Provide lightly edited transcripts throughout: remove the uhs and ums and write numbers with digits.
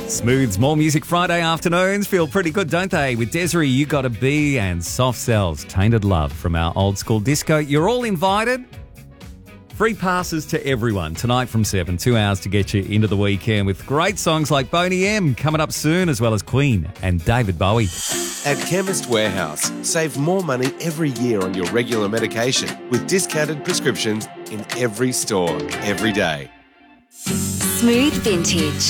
Smooth's More Music Friday afternoons feel pretty good, don't they? With Desiree, You Gotta Be, and Soft Cells, Tainted Love from our old school disco. You're all invited. Free passes to everyone tonight from 7. 2 hours to get you into the weekend with great songs like Boney M coming up soon, as well as Queen and David Bowie. At Chemist Warehouse, save more money every year on your regular medication with discounted prescriptions in every store, every day. Smooth Vintage.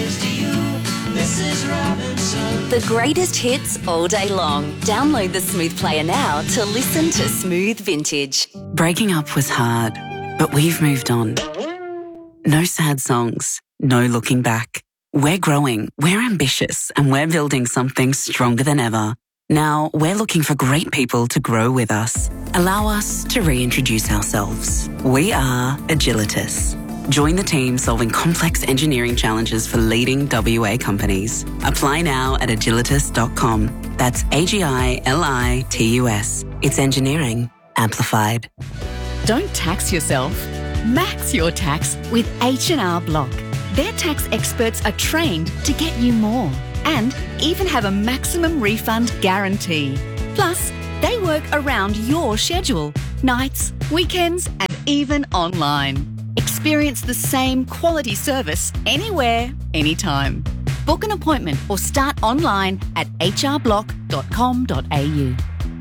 The greatest hits all day long. Download the Smooth player now to listen to Smooth Vintage. Breaking up was hard, but we've moved on. No sad songs, no looking back. We're growing, we're ambitious, and we're building something stronger than ever. Now, we're looking for great people to grow with us. Allow us to reintroduce ourselves. We are Agilitas. Join the team solving complex engineering challenges for leading WA companies. Apply now at agilitas.com. That's AGILITUS. It's engineering amplified. Don't tax yourself. Max your tax with H&R Block. Their tax experts are trained to get you more and even have a maximum refund guarantee. Plus, they work around your schedule, nights, weekends, and even online. Experience the same quality service anywhere, anytime. Book an appointment or start online at hrblock.com.au.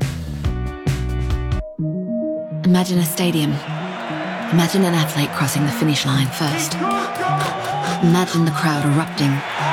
Imagine a stadium. Imagine an athlete crossing the finish line first. Imagine the crowd erupting.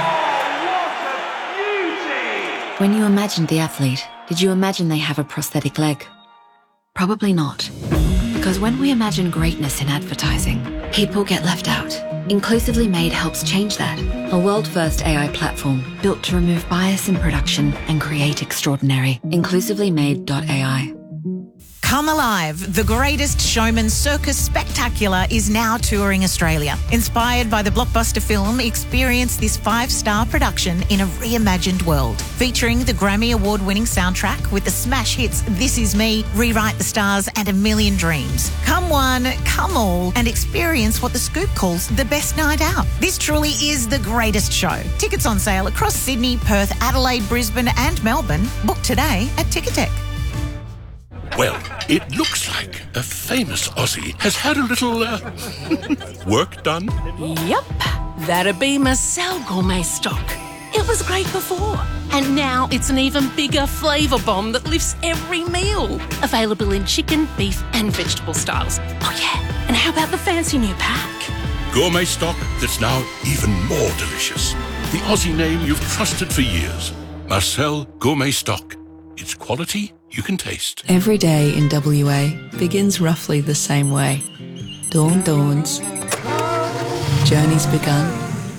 When you imagined the athlete, did you imagine they have a prosthetic leg? Probably not. Because when we imagine greatness in advertising, people get left out. Inclusively Made helps change that. A world-first AI platform built to remove bias in production and create extraordinary. InclusivelyMade.ai. Come Alive, The Greatest Showman Circus Spectacular is now touring Australia. Inspired by the blockbuster film, experience this 5-star production in a reimagined world. Featuring the Grammy Award-winning soundtrack with the smash hits This Is Me, Rewrite the Stars and A Million Dreams. Come one, come all, and experience what The Scoop calls the best night out. This truly is the greatest show. Tickets on sale across Sydney, Perth, Adelaide, Brisbane and Melbourne. Book today at Ticketek. Well, it looks like a famous Aussie has had a little, work done. Yep, that'd be Marcel Gourmet Stock. It was great before, and now it's an even bigger flavour bomb that lifts every meal. Available in chicken, beef and vegetable styles. Oh yeah, and how about the fancy new pack? Gourmet Stock that's now even more delicious. The Aussie name you've trusted for years. Marcel Gourmet Stock. It's quality you can taste. Every day in WA begins roughly the same way. Dawn dawns. Journey's begun.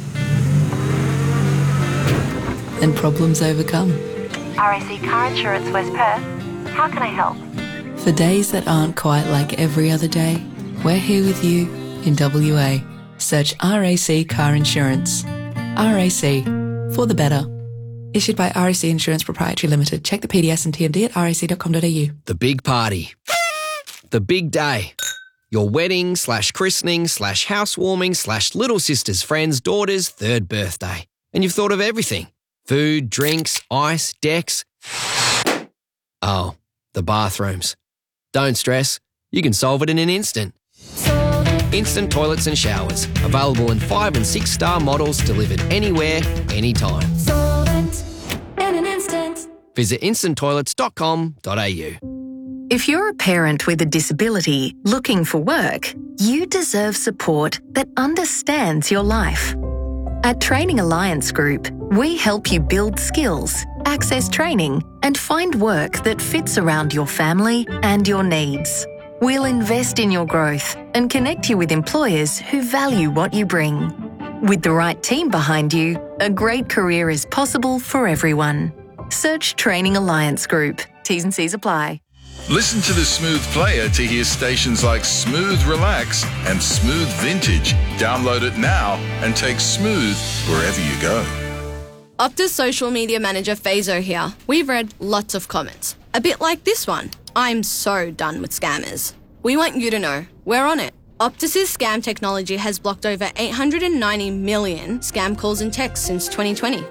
And problems overcome. RAC Car Insurance West Perth. How can I help? For days that aren't quite like every other day, we're here with you in WA. Search RAC Car Insurance. RAC. For the better. Issued by RAC Insurance Proprietary Limited. Check the PDS and TMD at rac.com.au. The big party. The big day. Your wedding / christening / housewarming / little sister's friend's daughter's 3rd birthday. And you've thought of everything. Food, drinks, ice, decks. Oh, the bathrooms. Don't stress. You can solve it in an instant. Instant toilets and showers. Available in 5 and 6 star models delivered anywhere, anytime. In an instant. Visit instanttoilets.com.au. If you're a parent with a disability looking for work, you deserve support that understands your life. At Training Alliance Group, we help you build skills, access training, and find work that fits around your family and your needs. We'll invest in your growth and connect you with employers who value what you bring. With the right team behind you, a great career is possible for everyone. Search Training Alliance Group. T's and C's apply. Listen to the Smooth player to hear stations like Smooth Relax and Smooth Vintage. Download it now and take Smooth wherever you go. Optus social media manager Fazo here. We've read lots of comments. A bit like this one. I'm so done with scammers. We want you to know we're on it. Optus's scam technology has blocked over 890 million scam calls and texts since 2020.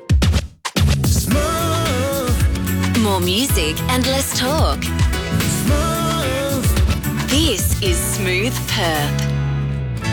More music and less talk. This is Smooth Perth.